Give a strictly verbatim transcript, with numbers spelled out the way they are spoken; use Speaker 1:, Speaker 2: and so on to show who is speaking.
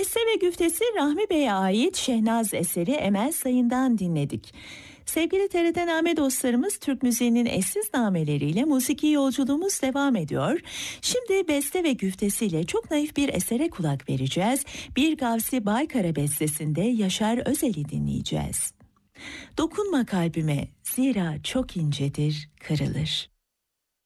Speaker 1: Beste ve güftesi Rahmi Bey'e ait Şehnaz eseri Emel Sayın'dan dinledik. Sevgili T R T Name dostlarımız, Türk müziğinin eşsiz nameleriyle musiki yolculuğumuz devam ediyor. Şimdi beste ve güftesiyle çok naif bir esere kulak vereceğiz. Bir Gavsi Baykara bestesinde Yaşar Özel'i dinleyeceğiz. Dokunma kalbime, zira çok incedir, kırılır.